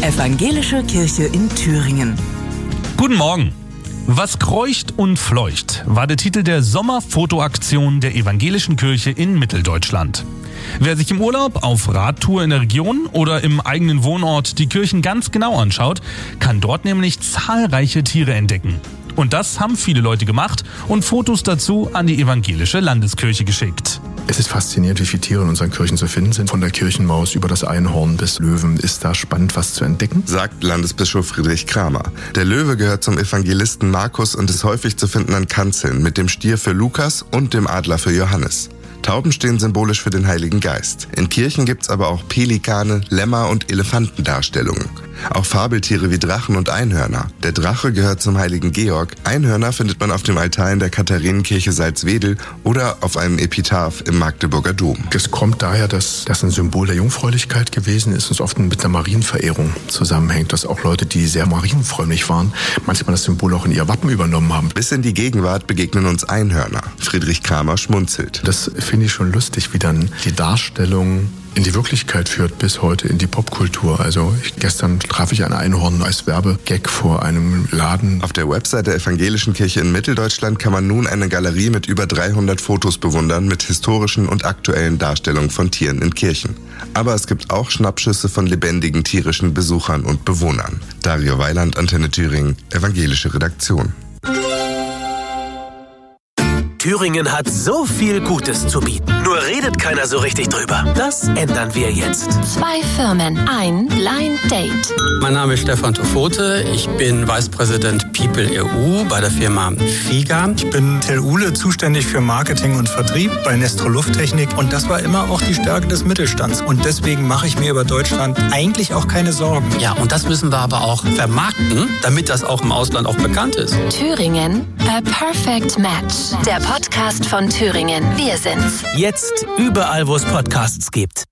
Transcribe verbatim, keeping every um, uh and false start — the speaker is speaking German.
Evangelische Kirche in Thüringen. Guten Morgen. Was kreucht und fleucht war der Titel der Sommerfotoaktion der Evangelischen Kirche in Mitteldeutschland. Wer sich im Urlaub, auf Radtour in der Region oder im eigenen Wohnort die Kirchen ganz genau anschaut, kann dort nämlich zahlreiche Tiere entdecken. Und das haben viele Leute gemacht und Fotos dazu an die Evangelische Landeskirche geschickt. Es ist faszinierend, wie viele Tiere in unseren Kirchen zu finden sind. Von der Kirchenmaus über das Einhorn bis Löwen ist da spannend was zu entdecken, sagt Landesbischof Friedrich Kramer. Der Löwe gehört zum Evangelisten Markus und ist häufig zu finden an Kanzeln mit dem Stier für Lukas und dem Adler für Johannes. Tauben stehen symbolisch für den Heiligen Geist. In Kirchen gibt's aber auch Pelikane, Lämmer und Elefantendarstellungen. Auch Fabeltiere wie Drachen und Einhörner. Der Drache gehört zum Heiligen Georg. Einhörner findet man auf dem Altar in der Katharinenkirche Salzwedel oder auf einem Epitaph im Magdeburger Dom. Es kommt daher, dass das ein Symbol der Jungfräulichkeit gewesen ist und es oft mit einer Marienverehrung zusammenhängt, dass auch Leute, die sehr marienfrömmig waren, manchmal das Symbol auch in ihr Wappen übernommen haben. Bis in die Gegenwart begegnen uns Einhörner. Friedrich Kramer schmunzelt. Das finde ich schon lustig, wie dann die Darstellung in die Wirklichkeit führt, bis heute in die Popkultur. Also ich, gestern traf ich ein Einhorn als Werbegag vor einem Laden. Auf der Website der Evangelischen Kirche in Mitteldeutschland kann man nun eine Galerie mit über dreihundert Fotos bewundern mit historischen und aktuellen Darstellungen von Tieren in Kirchen. Aber es gibt auch Schnappschüsse von lebendigen tierischen Besuchern und Bewohnern. Dario Weiland, Antenne Thüringen, Evangelische Redaktion. Thüringen hat so viel Gutes zu bieten. Nur redet keiner so richtig drüber. Das ändern wir jetzt. Zwei Firmen, ein Blind Date. Mein Name ist Stefan Tofote. Ich bin Vicepräsident People E U bei der Firma Figa. Ich bin Till Uhle, zuständig für Marketing und Vertrieb bei Nestro Lufttechnik. Und das war immer auch die Stärke des Mittelstands. Und deswegen mache ich mir über Deutschland eigentlich auch keine Sorgen. Ja, und das müssen wir aber auch vermarkten, damit das auch im Ausland auch bekannt ist. Thüringen, a perfect match. Der Podcast von Thüringen. Wir sind's. Jetzt überall, wo es Podcasts gibt.